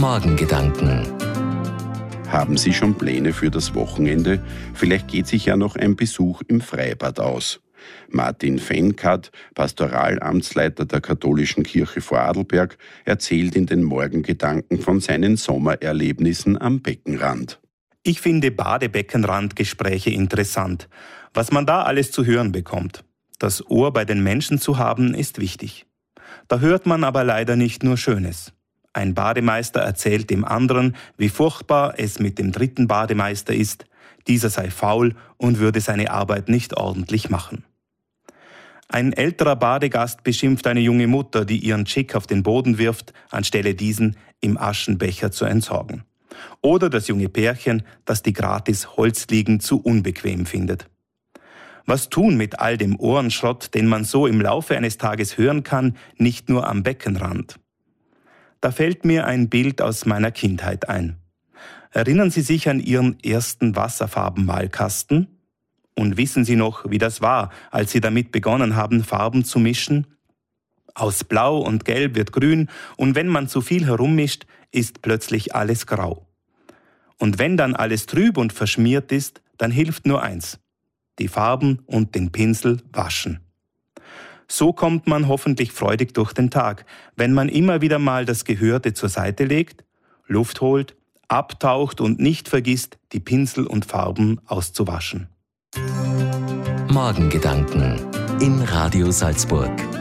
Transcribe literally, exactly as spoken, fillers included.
Morgengedanken. Haben Sie schon Pläne für das Wochenende? Vielleicht geht sich ja noch ein Besuch im Freibad aus. Martin Fenkat, Pastoralamtsleiter der Katholischen Kirche Vorarlberg, erzählt in den Morgengedanken von seinen Sommererlebnissen am Beckenrand. Ich finde Badebeckenrandgespräche interessant. Was man da alles zu hören bekommt. Das Ohr bei den Menschen zu haben, ist wichtig. Da hört man aber leider nicht nur Schönes. Ein Bademeister erzählt dem anderen, wie furchtbar es mit dem dritten Bademeister ist. Dieser sei faul und würde seine Arbeit nicht ordentlich machen. Ein älterer Badegast beschimpft eine junge Mutter, die ihren Chick auf den Boden wirft, anstelle diesen im Aschenbecher zu entsorgen. Oder das junge Pärchen, das die gratis Holzliegen zu unbequem findet. Was tun mit all dem Ohrenschrott, den man so im Laufe eines Tages hören kann, nicht nur am Beckenrand? Da fällt mir ein Bild aus meiner Kindheit ein. Erinnern Sie sich an Ihren ersten Wasserfarbenmalkasten? Und wissen Sie noch, wie das war, als Sie damit begonnen haben, Farben zu mischen? Aus Blau und Gelb wird Grün und wenn man zu viel herummischt, ist plötzlich alles grau. Und wenn dann alles trüb und verschmiert ist, dann hilft nur eins: die Farben und den Pinsel waschen. So kommt man hoffentlich freudig durch den Tag, wenn man immer wieder mal das Gehörte zur Seite legt, Luft holt, abtaucht und nicht vergisst, die Pinsel und Farben auszuwaschen. Morgengedanken in Radio Salzburg.